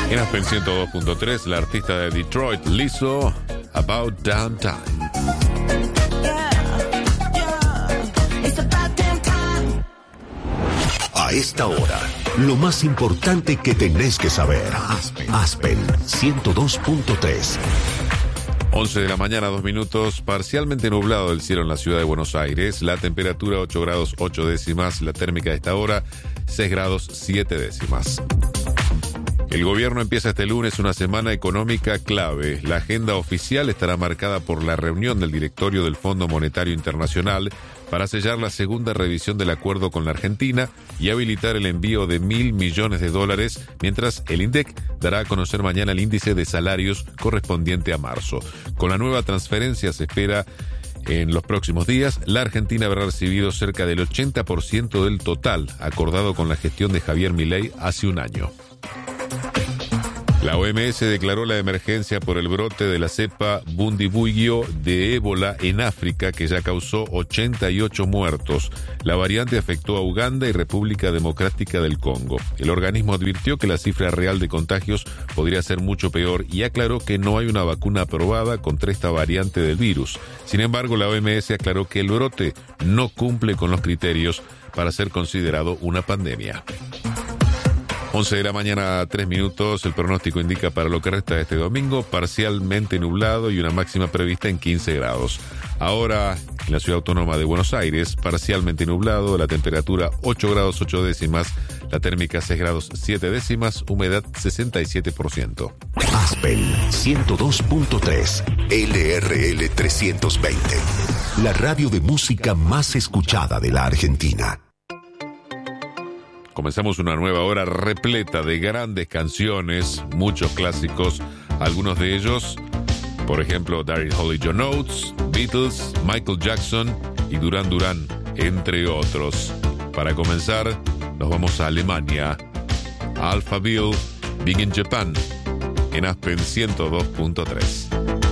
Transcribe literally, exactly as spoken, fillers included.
En Aspen ciento dos punto tres, la artista de Detroit, Lizzo, About Damn Time. A esta hora, lo más importante que tenés que saber. Aspen ciento dos punto tres. once de la mañana, dos minutos, parcialmente nublado el cielo en la ciudad de Buenos Aires, la temperatura ocho grados ocho décimas, la térmica de esta hora seis grados siete décimas. El gobierno empieza este lunes una semana económica clave. La agenda oficial estará marcada por la reunión del directorio del Fondo Monetario Internacional para sellar la segunda revisión del acuerdo con la Argentina y habilitar el envío de mil millones de dólares, mientras el INDEC dará a conocer mañana el índice de salarios correspondiente a marzo. Con la nueva transferencia se espera en los próximos días, la Argentina habrá recibido cerca del ochenta por ciento del total acordado con la gestión de Javier Milei hace un año. La O M S declaró la emergencia por el brote de la cepa Bundibugyo de ébola en África, que ya causó ochenta y ocho muertos. La variante afectó a Uganda y República Democrática del Congo. El organismo advirtió que la cifra real de contagios podría ser mucho peor y aclaró que no hay una vacuna aprobada contra esta variante del virus. Sin embargo, la O M S aclaró que el brote no cumple con los criterios para ser considerado una pandemia. once de la mañana, tres minutos, el pronóstico indica para lo que resta de este domingo, parcialmente nublado y una máxima prevista en quince grados. Ahora, en la ciudad autónoma de Buenos Aires, parcialmente nublado, la temperatura ocho grados ocho décimas, la térmica seis grados siete décimas, humedad sesenta y siete por ciento. Aspen ciento dos punto tres, L R L trescientos veinte, la radio de música más escuchada de la Argentina. Comenzamos una nueva hora repleta de grandes canciones, muchos clásicos, algunos de ellos, por ejemplo, Daryl Hall y John Oates, Beatles, Michael Jackson y Duran Duran, entre otros. Para comenzar, nos vamos a Alemania, a Alphaville, Big in Japan, en Aspen ciento dos punto tres.